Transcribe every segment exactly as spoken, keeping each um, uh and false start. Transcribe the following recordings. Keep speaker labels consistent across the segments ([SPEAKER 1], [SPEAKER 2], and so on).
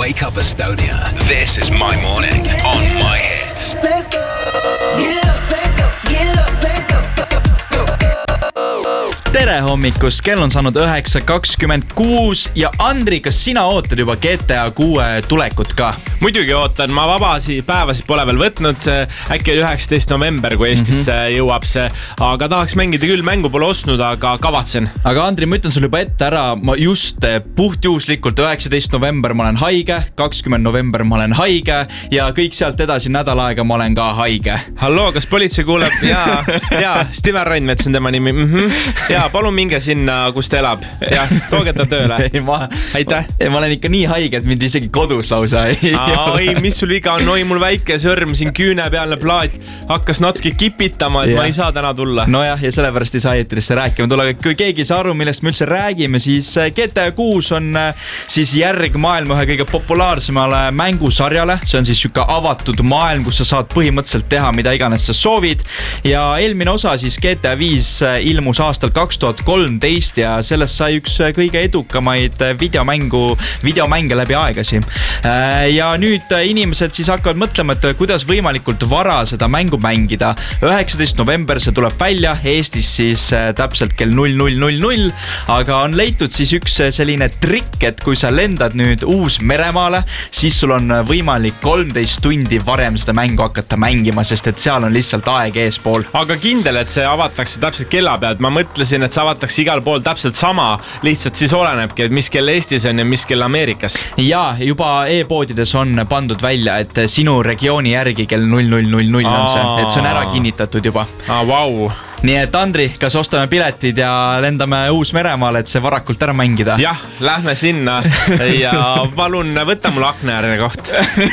[SPEAKER 1] Wake Up Estonia. This is my morning on My Hits.
[SPEAKER 2] Let's go. Get up, let's go. Get up, let's go.
[SPEAKER 3] Tere hommikust, kell on saanud üheksa kakskümmend kuus ja Andri, kas sina ootad juba G T A kuue tulekut ka?
[SPEAKER 4] Muidugi ootan, ma vabasi päevasid pole veel võtnud, äkki üheksateist november, kui Eestisse mm-hmm. jõuab see, aga tahaks mängida küll, mängu pole ostnud, aga kavatsen.
[SPEAKER 3] Aga Andri, ma ütlen sulle juba ette ära, ma just puhtjuhuslikult üheksateist november ma olen haige, kakskümmend november ma olen haige ja kõik sealt edasi nädal aega ma olen ka haige.
[SPEAKER 4] Halloo, kas politsei kuuleb? Jaa, jaa, Steven Randmets on tema nimi. Mm-hmm. Jaa, palun minge sinna, kus ta elab. Jah, tooge ta tööle.
[SPEAKER 3] Ei, ma,
[SPEAKER 4] Aitäh.
[SPEAKER 3] Ei, ma olen ikka nii haige, et mind isegi kodus lausa ei
[SPEAKER 4] Aa, ei, mis sul viga on? Oi, mul väike sõrm, siin küüne pealne plaat hakkas natuke kipitama, et ja. Ma ei saa täna tulla.
[SPEAKER 3] Nojah, ja sellepärast ei saa eetrisse rääkima tulla. Kui keegi ei saa aru, millest me üldse räägime, siis G T A kuus on siis järg maailma ühe kõige populaarsemale mängusarjale. See on siis siuke avatud maailm, kus sa saad põhimõtteliselt teha, mida iganes sa soovid. Ja eelmine osa siis G T A viis ilmus aastal kaks tuhat kolmteist ja sellest sai üks kõige edukamaid videomängu, videomänge läbi aegasi. Ja nüüd inimesed siis hakkavad mõtlema, et kuidas võimalikult vara seda mängu mängida. üheksateist november see tuleb välja, Eestis siis täpselt kell null null null null, aga on leitud siis üks selline trikk, et kui sa lendad nüüd Uus-Meremaale, siis sul on võimalik kolmteist tundi varem seda mängu hakata mängima, sest et seal on lihtsalt aeg eespool.
[SPEAKER 4] Aga kindel, et see avatakse täpselt kella pealt. Ma mõtlesin, et see avatakse igal pool täpselt sama, lihtsalt siis olenebki, et mis kell Eestis on ja mis kell Ameerikas.
[SPEAKER 3] Ja juba e-poodides on pandud välja, et sinu regiooni järgi kell null null null null on see, et see on ära kinnitatud juba.
[SPEAKER 4] Aa, vau.
[SPEAKER 3] Nii et Andri, kas ostame piletid ja lendame Uus-Meremaale, et see varakult ära mängida?
[SPEAKER 4] Jah, lähme sinna ja palun võtta mul aknaäärne koht.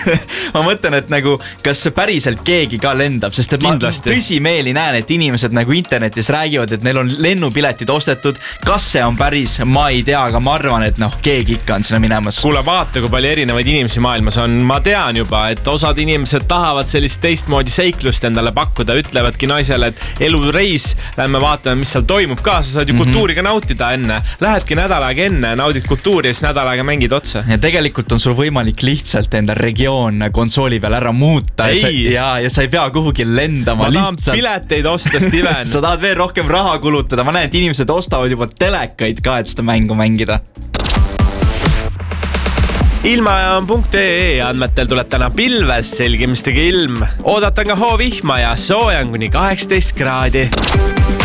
[SPEAKER 3] Ma mõtlen, et nagu, kas päriselt keegi ka lendab, sest et
[SPEAKER 4] Kindlasti.
[SPEAKER 3] Ma tõsimeeli näen, et inimesed nagu internetis räägivad, et neil on lennupiletid ostetud. Kas see on päris? Ma ei tea, aga ma arvan, et noh, keegi ikka on sinna minemas.
[SPEAKER 4] Kuule, vaata, kui palju erinevaid inimesi maailmas on. Ma tean juba, et osad inimesed tahavad sellist teistmoodi seiklust endale pakkuda, ütlevadki naisele, et elureis, lähme vaatame, mis seal toimub ka, sa saad ju mm-hmm. kultuuriga nautida enne. Lähedki nädal aega enne, naudid kultuuri ja siis nädal aega mängid otsa.
[SPEAKER 3] Ja tegelikult on sul võimalik lihtsalt enda regioon konsooli peal ära muuta ja sa, ja, ja sa ei pea kuhugi lendama.
[SPEAKER 4] Ma tahan lihtsalt pileteid osta, Steven.
[SPEAKER 3] Sa tahad veel rohkem raha kulutada. Ma näen, et inimesed ostavad juba telekaid ka, et seda mängu mängida.
[SPEAKER 4] Ilmajaam.ee andmetel tuleb täna pilves, selgimistega ilm. Oodatan ka hoovihma ja soojan kuni kaheksateist kraadi.